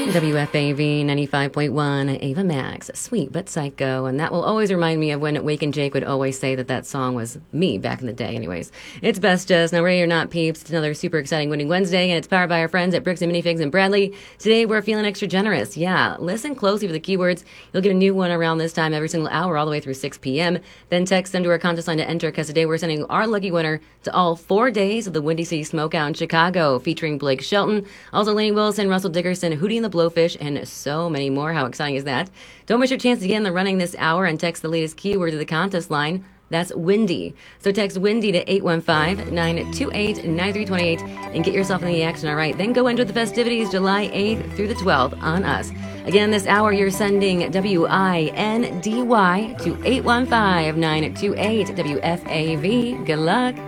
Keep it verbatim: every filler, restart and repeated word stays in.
W F A V ninety-five point one, Ava Max, Sweet But Psycho. And that will always remind me of when Wake and Jake would always say that that song was me back in the day. Anyways, it's Best Just. Now, ready or not, peeps, it's another super exciting Winning Wednesday, and it's powered by our friends at Bricks and Minifigs in Bradley. Today, we're feeling extra generous. Yeah, listen closely for the keywords. You'll get a new one around this time every single hour all the way through six p.m. Then text them to our contest line to enter, because today we're sending our lucky winner to all four days of the Windy City Smokeout in Chicago, featuring Blake Shelton, also Lainey Wilson, Russell Dickerson, Hootie and the Blowfish, and so many more. How exciting is that? Don't miss your chance to get in the running this hour and text the latest keyword to the contest line. That's Windy. So text Windy to eight one five, nine two eight, nine three two eight and get yourself in the action, all right? Then go into the festivities July eighth through the twelfth on us. Again, this hour you're sending W I N D Y to eight one five, nine two eight W F A V. Good luck.